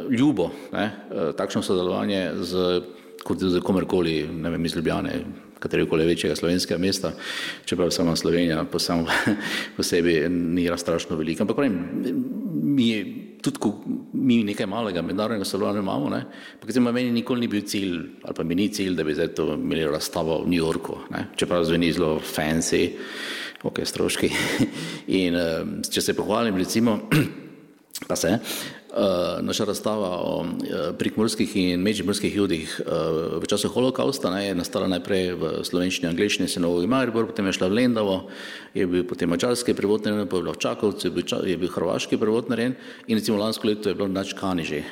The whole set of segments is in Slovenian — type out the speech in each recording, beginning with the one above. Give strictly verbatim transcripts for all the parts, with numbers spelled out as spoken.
ljubo, ne, takšno sodelovanje z, kot z komerkoli, ne vem, iz Ljubljane, katerikoli večjega slovenskega mesta, čeprav sama Slovenija po samo po sebi ni strašno velika. Ampak mi je, tudi ko mi nekaj malega mednarodnega sodelovanja imamo, ne, pa recimo meni nikoli ni bil cilj, ali pa mi ni cilj, da bi zdaj to imeli razstavo v New Yorku, ne, čeprav zveni zelo fancy, ok, stroški. In če se pohvalim, recimo, pa se, naša razstava o prekmurskih in medžimurskih judih v času holokausta je nastala najprej v slovenščini, angleščini, se Novi Maribor, potem je šla v Lendavo, je bil potem mačarski prevod narejen, potem je bila v Čakovcu, je bil, je bil hrvaški prevod narejen in recimo lansko leto je bilo nač Kaniži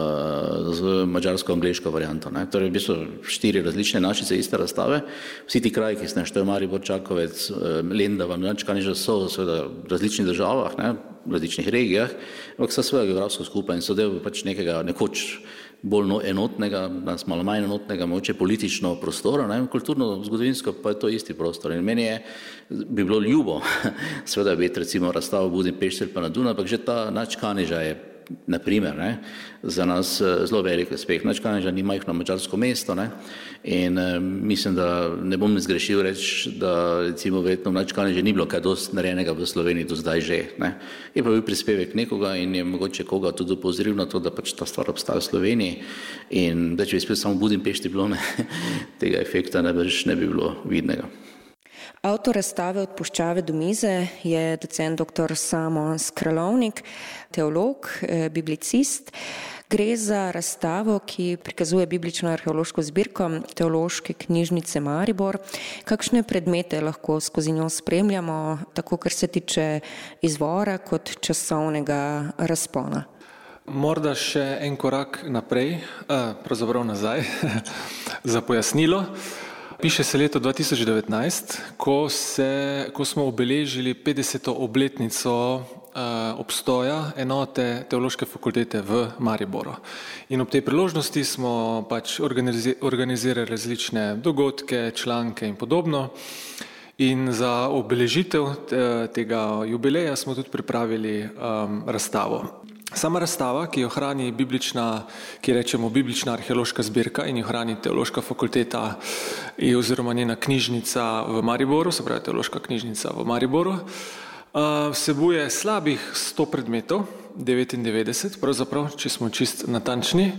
z mačarsko-angleško varianto. Ne. Torej v bistvu štiri različne našice iste razstave. Vsi ti kraji, ki se naštejo Maribor, Čakovec, Lendava, nač Kaniža so seveda v različnih državah, ne, v različnih regijah, ampak so svoje geografsko skupaj in so del pač nekega nekoč bolj enotnega, nas malo manj enotnega, mogoče politično prostora, ne, kulturno, zgodovinsko pa je to isti prostor. In meni je, bi bilo ljubo, seveda biti recimo razstavo v Budimpešti pa na Dunaju, ampak že ta nač Kaniža je na primer, ne, za nas zelo velik uspeh. Nač Kaniža ni majhno mačarsko mesto, ne, in mislim, da ne bom zgrešil reči, da recimo verjetno v Nač Kaniži ni bilo kaj dosti narejenega v Sloveniji do zdaj že, ne. Je pa bil prispevek nekoga in je mogoče koga tudi opozoril na to, da pač ta stvar obstaja v Sloveniji in da če bi spet samo v Budimpešti bilo, ne, tega efekta najbrž ne bi bilo vidnega. Avtor razstave Od puščave do mize je docent doktor Samo Skralovnik, teolog, biblicist. Gre za razstavo, ki prikazuje biblično arheološko zbirko Teološke knjižnice Maribor. Kakšne predmete lahko skozi njo spremljamo, tako kar se tiče izvora kot časovnega razpona? Morda še en korak naprej, pravzaprav nazaj, za pojasnilo. Piše se leto dva tisoč devetnajst, ko, se, ko smo obeležili petdeseto obletnico uh, obstoja enote Teološke fakultete v Mariboru. In ob tej priložnosti smo pač organizi, organizirali različne dogodke, članke in podobno. In za obeležitev tega jubileja smo tudi pripravili um, razstavo. Sama razstava, ki jo hrani biblična, ki rečemo biblična arheološka zbirka in jo hrani Teološka fakulteta oziroma njena knjižnica v Mariboru, se pravi Teološka knjižnica v Mariboru, vsebuje slabih sto predmetov, devetindevetdeset, pravzaprav, če smo čist natančni.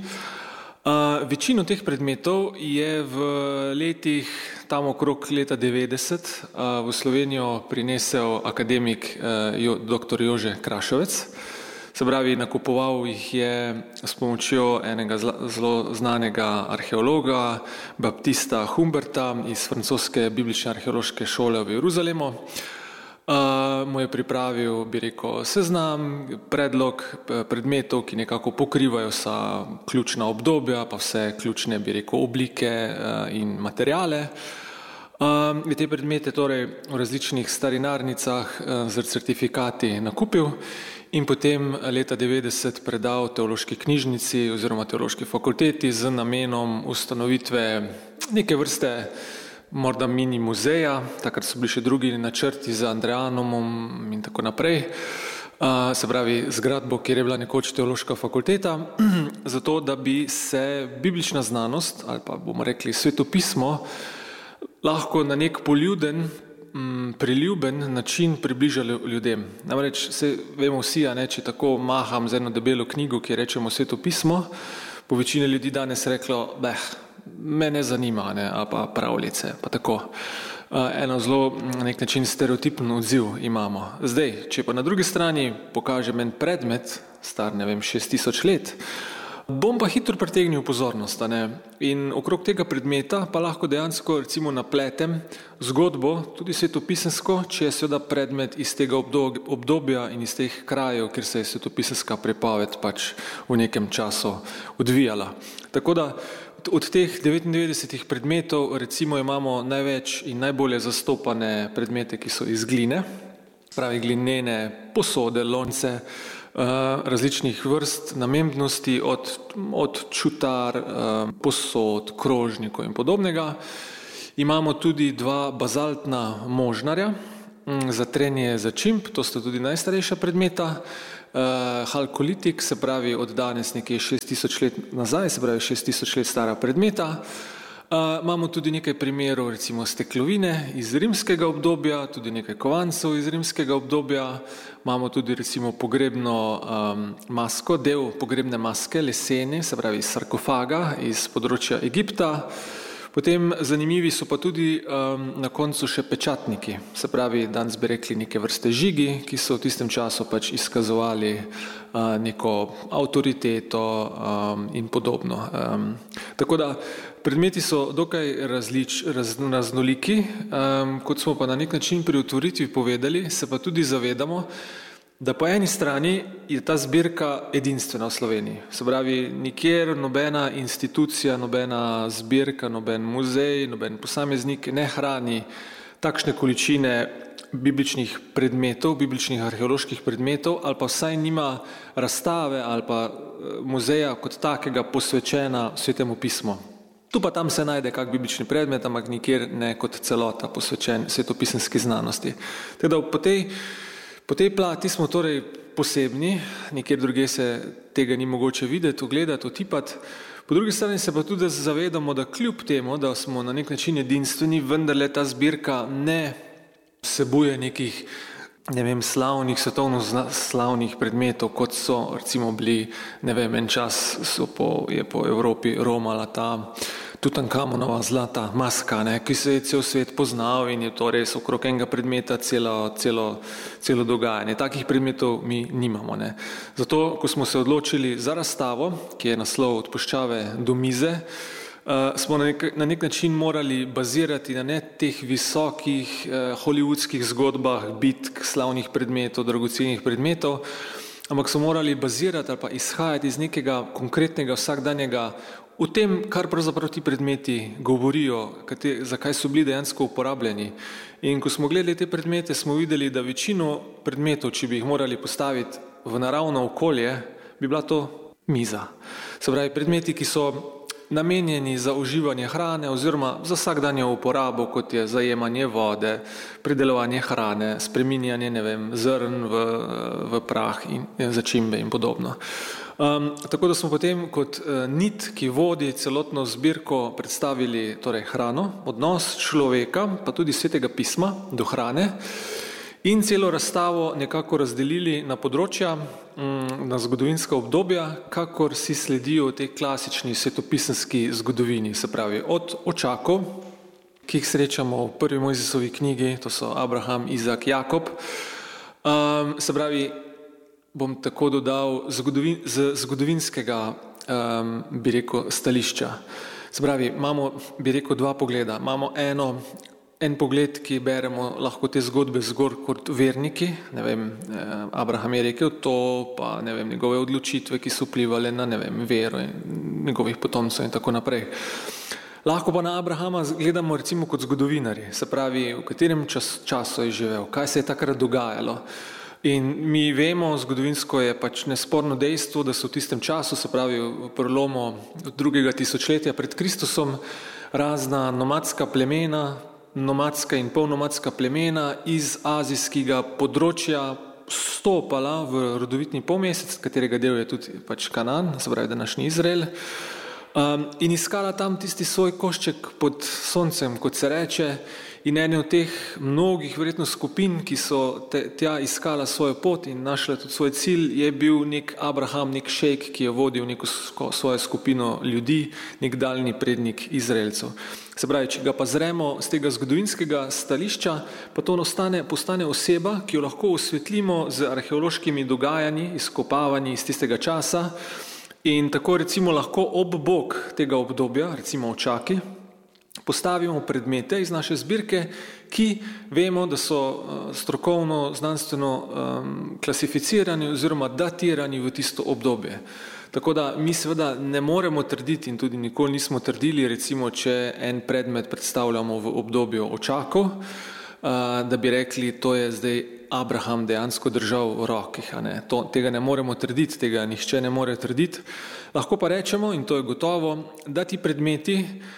Večino teh predmetov je v letih, tam okrog leta devetdeset, v Slovenijo prinesel akademik doktor Jože Krašovec. Se pravi, nakupoval jih je s pomočjo enega zelo znanega arheologa, Baptista Humberta iz francoske biblične arheološke šole v Jeruzalemu. Uh, mu je pripravil, bi rekel, seznam, predlog predmetov, ki nekako pokrivajo vsa ključna obdobja, pa vse ključne, bi rekel, oblike uh, in materijale. Uh, te predmete torej v različnih starinarnicah uh, z certifikati nakupil in potem leta devetdeset predal Teološki knjižnici oziroma Teološki fakulteti z namenom ustanovitve neke vrste morda mini muzeja, takrat so bili še drugi načrti za Andreanomom in tako naprej, uh, se pravi zgradbo, kjer je bila nekoč Teološka fakulteta, zato da bi se biblična znanost, ali pa bomo rekli svetopismo, lahko na nek poljuden, priljuben način približali ljudem. Namreč se vemo vsi, a ne, če tako maham z eno debelo knjigo, ki rečemo svetopismo, po večini ljudi danes reklo, beh, me ne zanima, ne, a pa pravljice, pa tako. Eno zelo na nek način stereotipen odziv imamo. Zdaj, če pa na drugi strani pokažem en predmet, star, ne vem, šest tisoč let, bom pa hitro pritegnil pozornost, a ne, in okrog tega predmeta pa lahko dejansko recimo napletem zgodbo, tudi svetopisensko, če je seveda predmet iz tega obdobja in iz teh krajev, kjer se je svetopisenska prepoved pač v nekem času odvijala. Tako da od teh devetindevetdesetih predmetov recimo imamo največ in najbolje zastopane predmete, ki so iz gline, pravi glinene posode, lonce, različnih vrst namembnosti od, od čutar, posod, krožnikov in podobnega. Imamo tudi dva bazaltna možnarja za trenje za čimp, to sta tudi najstarejša predmeta. Uh, halkolitik, se pravi od danes nekje šest tisoč let nazaj, se pravi šest tisoč let stara predmeta. Uh, imamo tudi nekaj primerov, recimo steklovine iz rimskega obdobja, tudi nekaj kovancev iz rimskega obdobja. Imamo tudi recimo pogrebno um, masko, del pogrebne maske, lesene, se pravi iz sarkofaga iz področja Egipta. Potem zanimivi so pa tudi um, na koncu še pečatniki, se pravi, danes bi rekli neke vrste žigi, ki so v tistem času pač izkazovali uh, neko avtoriteto um, in podobno. Um, tako da predmeti so dokaj različ, raz, raznoliki, um, kot smo pa na nek način pri otvoritvi povedali, se pa tudi zavedamo, da po eni strani je ta zbirka edinstvena v Sloveniji. Se pravi, nikjer nobena institucija, nobena zbirka, noben muzej, noben posameznik ne hrani takšne količine bibličnih predmetov, bibličnih arheoloških predmetov, ali pa vsaj nima razstave ali pa muzeja kot takega posvečena Svetemu pismu. Tu pa tam se najde kak biblični predmet, ampak nikjer ne kot celota posvečen svetopisemski znanosti. Teda po tej Po tej plati smo torej posebni, nikjer druge se tega ni mogoče videti, ogledati, otipati. Po drugi strani se pa tudi zavedamo, da kljub temu, da smo na nek način edinstveni, vendarle ta zbirka ne vsebuje nekih, ne vem, slavnih, svetovno slavnih predmetov, kot so recimo bili, ne vem, en čas so po, je po Evropi romala ta Tutankamonova zlata maska, ne, ki se je cel svet poznal in je to res okrog enega predmeta celo, celo, celo dogajanje. Takih predmetov mi nimamo. Ne. Zato, ko smo se odločili za razstavo, ki je naslov Od puščave do mize, uh, smo na nek, na nek način morali bazirati na ne teh visokih uh, hollywoodskih zgodbah, bitk, slavnih predmetov, dragocenih predmetov, ampak smo morali bazirati ali pa izhajati iz nekega konkretnega vsakdanjega v tem, kar pravzaprav ti predmeti govorijo, kate, zakaj so bili dejansko uporabljeni. In ko smo gledali te predmete, smo videli, da večino predmetov, če bi jih morali postaviti v naravno okolje, bi bila to miza. Se pravi, predmeti, ki so namenjeni za uživanje hrane oziroma za vsakdanjo uporabo, kot je zajemanje vode, pridelovanje hrane, spreminjanje, ne vem, zrn v, v prah in začimbe in podobno. Um, tako da smo potem kot uh, nit, ki vodi celotno zbirko, predstavili torej hrano, odnos človeka, pa tudi Svetega pisma do hrane in celo razstavo nekako razdelili na področja, um, na zgodovinska obdobja, kakor si sledijo tej klasični svetopisemski zgodovini, se pravi od očakov, ki jih srečamo v prvi Mojzesovi knjigi, to so Abraham, Izak, Jakob, um, se pravi, bom tako dodal zgodovin, z zgodovinskega, um, bi rekel, stališča. Se pravi, imamo, bi rekel, dva pogleda. Imamo eno, en pogled, ki beremo lahko te zgodbe zgor kot verniki, ne vem, Abraham je rekel to, pa ne vem, njegove odločitve, ki so vplivali na, ne vem, vero in njegovih potomcev in tako naprej. Lahko pa na Abrahama gledamo recimo kot zgodovinarji, se pravi, v katerem čas, času je živel, kaj se je takrat dogajalo. In mi vemo, zgodovinsko je pač nesporno dejstvo, da so v tistem času, se pravi v prelomu drugega tisočletja pred Kristusom, razna nomadska plemena, nomadska in polnomadska plemena iz azijskega področja stopala v rodovitni polmesec, katerega del je tudi pač Kanaan, se pravi današnji Izrael, um, in iskala tam tisti svoj košček pod soncem, kot se reče, in ene od teh mnogih verjetno skupin, ki so te, tja iskala svojo pot in našla tudi svoj cilj, je bil nek Abraham, nek šejk, ki je vodil neko svojo skupino ljudi, nek daljni prednik Izraelcev. Se pravi, če ga pa zremo z tega zgodovinskega stališča, pa to ostane, postane oseba, ki jo lahko osvetlimo z arheološkimi dogajanji, izkopavanji iz tistega časa in tako recimo lahko ob bok tega obdobja, recimo očaki, postavimo predmete iz naše zbirke, ki vemo, da so strokovno, znanstveno um, klasificirani oziroma datirani v tisto obdobje. Tako da mi seveda ne moremo trditi in tudi nikoli nismo trdili, recimo, če en predmet predstavljamo v obdobju očakov, uh, da bi rekli, to je zdaj Abraham dejansko držal v rokih. A ne? To, tega ne moremo trditi, tega nihče ne more trditi. Lahko pa rečemo, in to je gotovo, da ti predmeti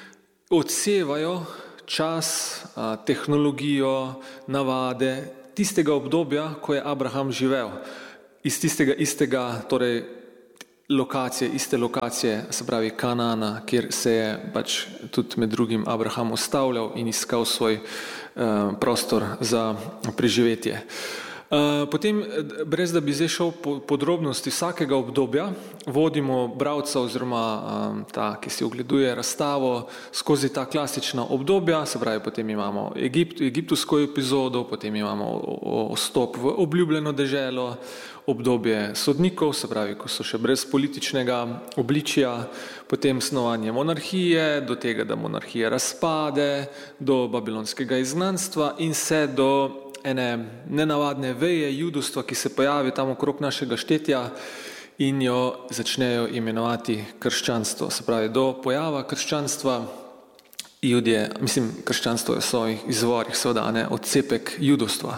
odsevajo čas, tehnologijo, navade tistega obdobja, ko je Abraham živel. iz tistega istega, torej lokacije, iste lokacije, se pravi Kanana, kjer se je pač tudi med drugim Abraham ustavljal in iskal svoj uh, prostor za preživetje. Uh, potem, brez da bi zdaj šel po podrobnosti vsakega obdobja, vodimo bralca oziroma um, ta, ki si ogleduje razstavo skozi ta klasična obdobja, se pravi, potem imamo Egipt, egiptovsko epizodo, potem imamo vstop v obljubljeno deželo, obdobje sodnikov, se pravi, ko so še brez političnega obličja, potem snovanje monarhije, do tega, da monarhija razpade, do babilonskega izgnanstva in se do ene nenavadne veje judovstva, ki se pojavi tam okrog našega štetja in jo začnejo imenovati krščanstvo. Se pravi, do pojava krščanstva Judje, mislim, krščanstvo je v svojih izvorih seveda ne odcepek judovstva.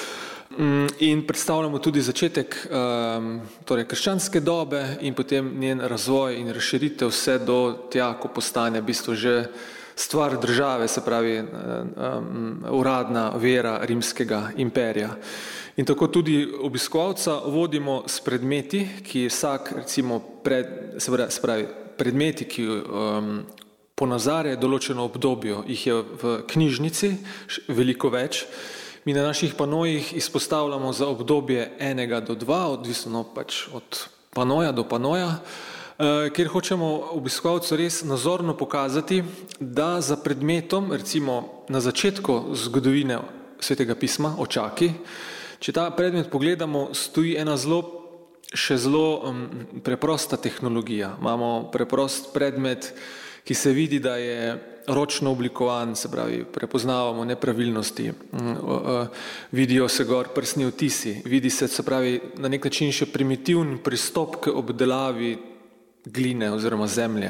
In predstavljamo tudi začetek um, torej krščanske dobe in potem njen razvoj in razširitev vse do tja, ko postane v bistvu že stvar države, se pravi um, uradna vera rimskega imperija. In tako tudi obiskovalca vodimo s predmeti, ki vsak, recimo, pred, se pravi, predmeti, ki um, ponazarjajo določeno obdobje, jih je v knjižnici veliko več. Mi na naših panojih izpostavljamo za obdobje enega do dva, odvisno pač od panoja do panoja, kjer hočemo obiskovalcu res nazorno pokazati, da za predmetom, recimo na začetku zgodovine Svetega pisma, očaki, če ta predmet pogledamo, stoji ena zelo, še zelo um, preprosta tehnologija. Imamo preprost predmet, ki se vidi, da je ročno oblikovan, se pravi, prepoznavamo nepravilnosti, vidijo se gor prstni odtisi, vidi se, se pravi, na nek način še primitivni pristop k obdelavi gline oziroma zemlje.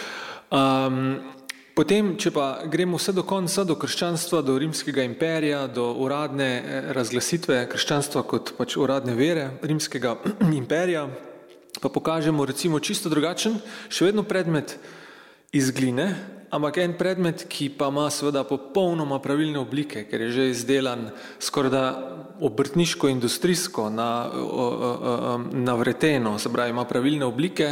Um, potem, če pa gremo vse do konca, do krščanstva, do rimskega imperija, do uradne razglasitve krščanstva kot pač uradne vere rimskega imperija, pa pokažemo recimo čisto drugačen, še vedno predmet iz gline, ampak en predmet, ki pa ima seveda popolnoma pravilne oblike, ker je že izdelan skorajda obrtniško, industrijsko, na, navreteno, se pravi, ima pravilne oblike,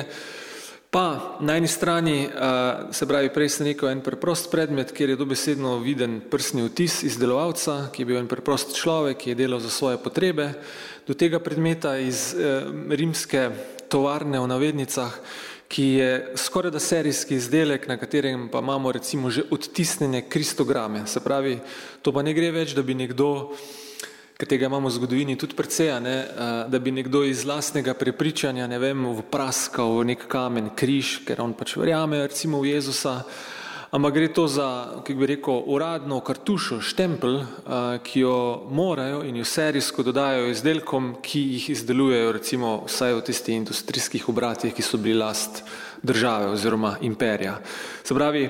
pa na eni strani, se pravi, prej sem rekel, en preprost predmet, kjer je dobesedno viden prstni odtis izdelovalca, ki je bil en preprost človek, ki je delal za svoje potrebe, do tega predmeta iz rimske tovarne v navednicah, ki je skorajda serijski izdelek, na katerem pa imamo recimo že odtisnjene kristograme. Se pravi, to pa ne gre več, da bi nekdo, ker tega imamo v zgodovini tudi precej, ne, da bi nekdo iz lastnega prepričanja, ne vem, vpraskal v nek kamen križ, ker on pač verjame recimo v Jezusa, ampak gre to za, kako bi rekel, uradno kartušo, štempelj, ki jo morajo in jo serijsko dodajo izdelkom, ki jih izdelujejo recimo vsaj v tistih industrijskih obratih, ki so bili last države oziroma imperija. Se pravi,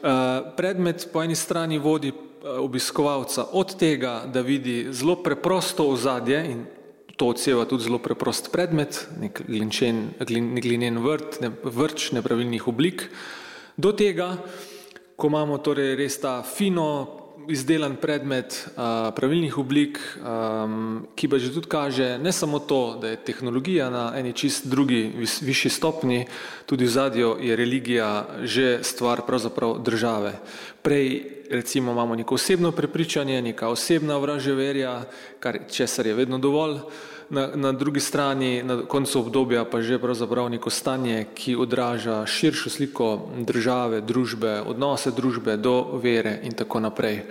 predmet po eni strani vodi obiskovalca od tega, da vidi zelo preprosto ozadje in to odseva tudi zelo preprost predmet, nek glinčen, glinen vrt, ne, vrč nepravilnih oblik, do tega, ko imamo torej res ta fino izdelan predmet a, pravilnih oblik, a, ki pa že tudi kaže ne samo to, da je tehnologija na eni čist drugi vis, višji stopni, tudi v zadju je religija že stvar pravzaprav države. Prej recimo imamo neko osebno prepričanje, neka osebna vraževerja, kar česar je vedno dovolj, na, na drugi strani, na koncu obdobja pa že pravzaprav neko stanje, ki odraža širšo sliko države, družbe, odnose družbe do vere in tako naprej.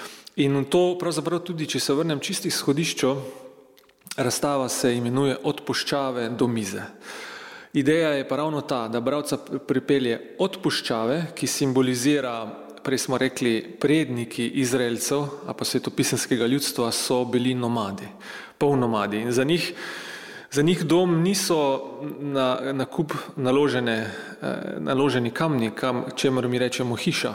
In to pravzaprav tudi, če se vrnem čisto izhodišču, razstava se imenuje Od puščave do mize. Ideja je pa ravno ta, da bralca pripelje od puščave, ki simbolizira, prej smo rekli, predniki Izraelcev, a pa svetopisemskega ljudstva so bili nomadi, polnomadi. In za njih, za njih dom niso na, na kup naložene, naloženi kamni, kam, čemer mi rečemo hiša.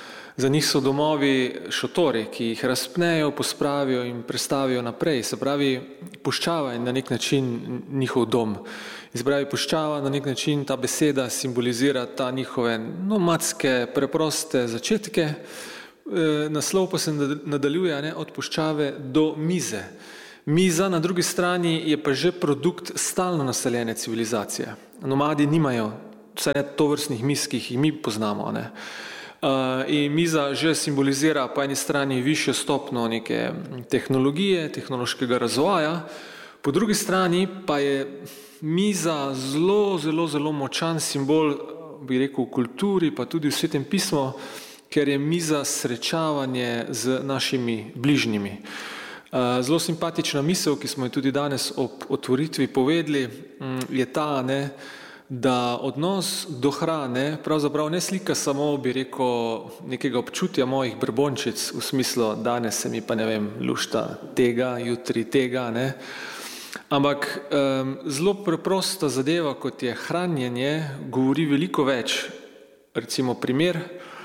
Za njih so domovi šotori, ki jih razpnejo, pospravijo in prestavijo naprej. Se pravi, puščava je na nek način njihov dom. Izbravi puščava, na nek način ta beseda simbolizira ta njihove nomadske, preproste začetke. E, naslov pa se nadaljuje, ne, od puščave do mize. Miza na drugi strani je pa že produkt stalno naseljene civilizacije. Nomadi nimajo vsaj ne tovrstnih miz, ki jih mi poznamo. Ne? Uh, in miza že simbolizira po eni strani višjo stopno neke tehnologije, tehnološkega razvoja, po drugi strani pa je miza zelo, zelo, zelo močan simbol, bi rekel, v kulturi, pa tudi v Svetem pismu, ker je miza srečavanje z našimi bližnjimi. Uh, zelo simpatična misel, ki smo jo tudi danes ob otvoritvi povedali, je ta, ne, da odnos do hrane pravzaprav ne slika samo, bi rekel, nekega občutja mojih brbončic, v smislu, danes se mi pa ne vem, lušta tega, jutri tega, ne. Ampak um, zelo preprosta zadeva, kot je hranjenje, govori veliko več. Recimo primer,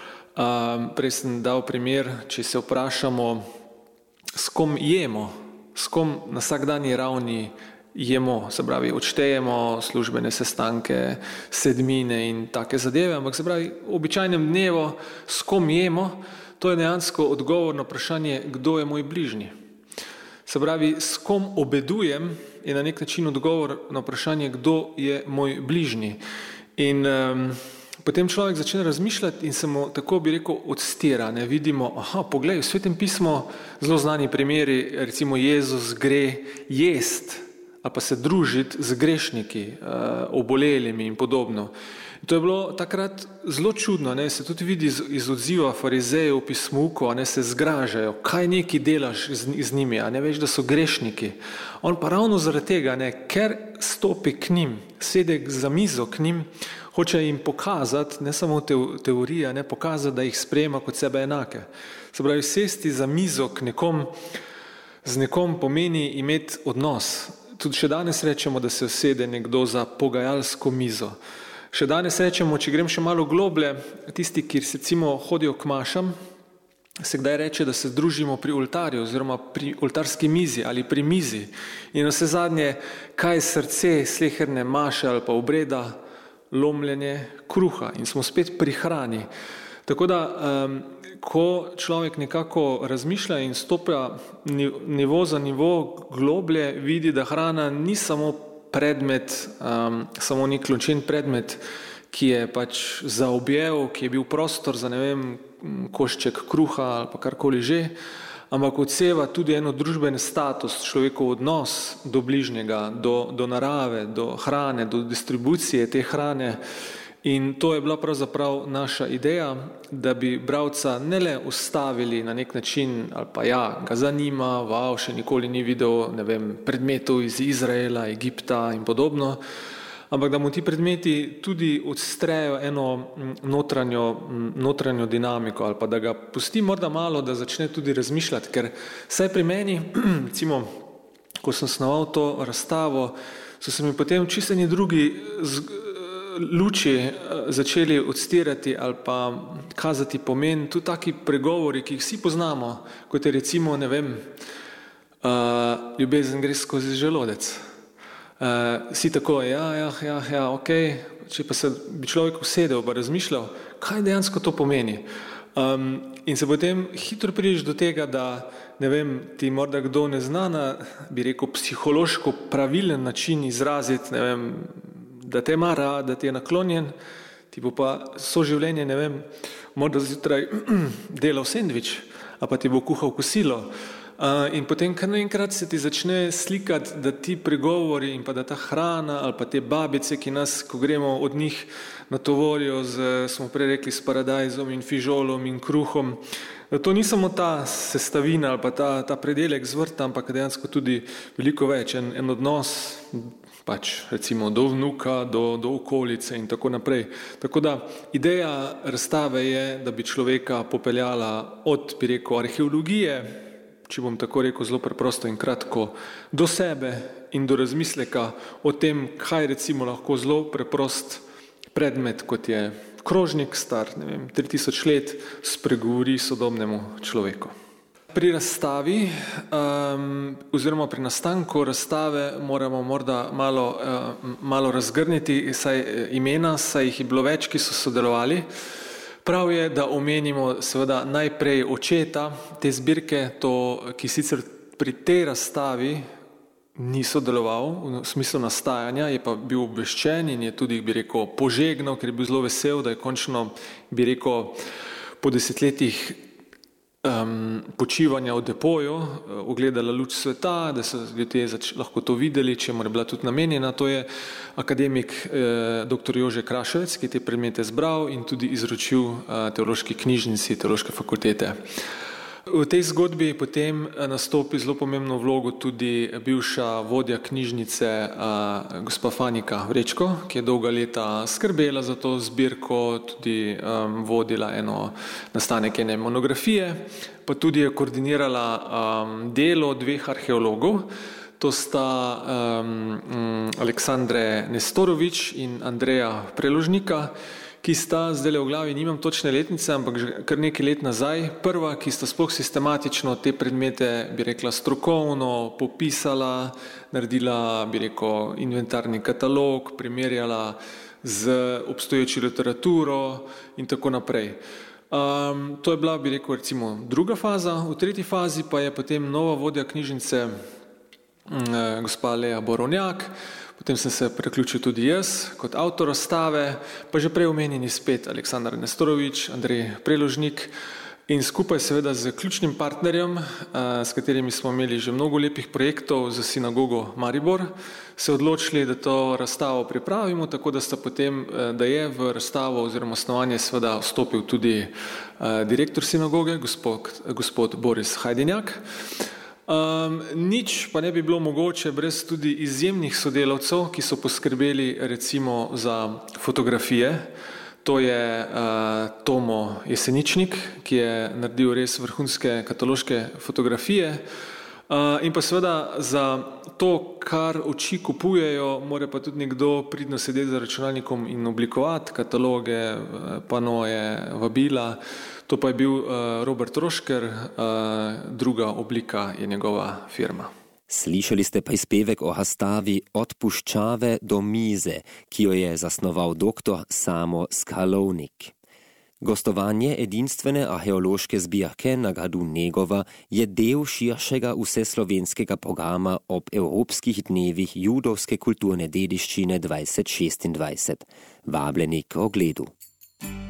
um, prej sem dal primer, če se vprašamo, s kom jemo, s kom na vsakdanji ravni jemo, se pravi, odštejemo službene sestanke, sedmine in take zadeve, ampak se pravi, v običajnem dnevu, s kom jemo, to je dejansko odgovor na vprašanje, kdo je moj bližnji. Se pravi, s kom obedujem, je na nek način odgovor na vprašanje, kdo je moj bližnji. In um, potem človek začne razmišljati in se mu, tako bi rekel, odstira. Ne? Vidimo, aha, poglej, v Svetem pismu zelo znani primeri, recimo Jezus gre jest ali pa se družiti z grešniki, obolelimi in podobno. To je bilo takrat zelo čudno, ne? Se tudi vidi iz, iz odziva farizejev v pismuku, ne, se zgražajo, kaj neki delaš z, z njimi, a ne veš, da so grešniki. On pa ravno zaradi tega, ne, ker stopi k njim, sede za mizo k njim, hoče jim pokazati, ne samo teorija, ne, pokazati, da jih sprejema kot sebe enake. Se pravi, sesti za mizo k nekom, z nekom pomeni imeti odnos. Tudi še danes rečemo, da se usede nekdo za pogajalsko mizo. Še danes rečemo, če grem še malo globlje, tisti, ki recimo hodijo k mašam, se kdaj reče, da se združimo pri oltarju oziroma pri oltarski mizi ali pri mizi. In vse zadnje, kaj je srce sleherne maše ali pa obreda, lomljenje kruha in smo spet pri hrani. Tako da, um, ko človek nekako razmišlja in stopa nivo za nivo globlje, vidi, da hrana ni samo predmet, um, samo nek ločen predmet, ki je pač zaobjel, ki je bil prostor za, ne vem, košček kruha ali pa karkoli že, ampak odseva tudi eno družben status, človekov odnos do bližnjega, do, do narave, do hrane, do distribucije te hrane. In to je bila pravzaprav naša ideja, da bi bralca ne le ustavili na nek način, ali pa ja, ga zanima, wow, še nikoli ni videl, ne vem, predmetov iz Izraela, Egipta in podobno, ampak da mu ti predmeti tudi odstrejo eno notranjo, notranjo dinamiko, ali pa da ga pusti morda malo, da začne tudi razmišljati, ker saj pri meni, recimo, ko sem snoval to razstavo, so se mi potem čisto eni drugi z, luči začeli odstirati ali pa kazati pomen, tudi taki pregovori, ki jih vsi poznamo, kot je recimo, ne vem, uh, ljubezen gre skozi želodec. Uh, si tako, ja, ja, ja, ja, ok, če pa se bi človek usedel pa razmišljal, kaj dejansko to pomeni. Um, in se potem hitro prideš do tega, da, ne vem, ti morda kdo ne zna na, bi rekel, psihološko pravilen način izraziti, ne vem, da te mara, da ti je naklonjen, ti bo pa soživljenje, ne vem, morda zjutraj delal sendvič, a pa ti bo kuhal kosilo. Uh, in potem kar naenkrat se ti začne slikati, da ti pregovori in pa da ta hrana ali pa te babice, ki nas, ko gremo od njih na tovorijo z, smo prej rekli, s paradajzom in fižolom in kruhom, da to ni samo ta sestavina ali pa ta, ta predelek z vrta, ampak dejansko tudi veliko več, en, en odnos, pač recimo do vnuka, do, do okolice in tako naprej. Tako da ideja razstave je, da bi človeka popeljala od, bi rekel, arheologije, če bom tako rekel zelo preprosto in kratko, do sebe in do razmisleka o tem, kaj recimo lahko zelo preprost predmet, kot je krožnik star, ne vem, tri tisoč let, spregovori sodobnemu človeku. Pri razstavi um, oziroma pri nastanku razstave moramo morda malo, uh, malo razgrniti saj imena, saj jih je bilo več, ki so sodelovali. Prav je, da omenimo seveda najprej očeta te zbirke, to, ki sicer pri tej razstavi ni sodeloval v smislu nastajanja, je pa bil obveščen in je tudi, bi rekel, požegnal, ker je bil zelo vesel, da je končno, bi rekel, po desetletjih um, počivanja v depoju ugledala luč sveta, da so ljudje zač- lahko to videli, čemu je bila tudi namenjena. To je akademik eh, doktor Jože Kraševec, ki je te predmete zbral in tudi izročil eh, teološki knjižnici Teološke fakultete. V tej zgodbi potem nastopi zelo pomembno vlogo tudi bivša vodja knjižnice uh, gospa Fanika Vrečko, ki je dolga leta skrbela za to zbirko, tudi um, vodila eno nastanek ene monografije, pa tudi je koordinirala um, delo dveh arheologov. To sta um, Aleksandre Nestorovič in Andreja Preložnika, ki sta zdaj v glavi, nimam točne letnice, ampak že kar nekaj let nazaj, prva, ki sta sploh sistematično te predmete, bi rekla, strokovno popisala, naredila, bi rekel, inventarni katalog, primerjala z obstoječo literaturo in tako naprej. Um, to je bila, bi rekel, recimo druga faza. V tretji fazi pa je potem nova vodja knjižnice, um, gospa Lea Borovnjak. Potem sem se preključil tudi jaz kot avtor razstave, pa že prej omenjeni spet Aleksandar Nestorovič, Andrej Preložnik in skupaj seveda z ključnim partnerjem, s katerimi smo imeli že mnogo lepih projektov za sinagogo Maribor, se odločili, da to razstavo pripravimo, tako da sta potem, da je v razstavo oziroma snovanje seveda vstopil tudi direktor sinagoge, gospod, gospod Boris Hajdenjak. Um, nič pa ne bi bilo mogoče brez tudi izjemnih sodelavcev, ki so poskrbeli recimo za fotografije. To je uh, Tomo Jeseničnik, ki je naredil res vrhunske kataloške fotografije. Uh, in pa seveda za to, kar oči kupujejo, mora pa tudi nekdo pridno sedeti za računalnikom in oblikovati kataloge, panoje, vabila. To pa je bil uh, Robert Rošker, uh, druga oblika je njegova firma. Slišali ste prispevek o razstavi Od puščave do mize, ki jo je zasnoval doktor Samo Skrlovnik. Gostovanje edinstvene arheološke zbirke na gradu Negova je del širšega vseslovenskega programa ob Evropskih dnevih judovske kulturne dediščine dvajset šestindvajset. Vabljeni k ogledu.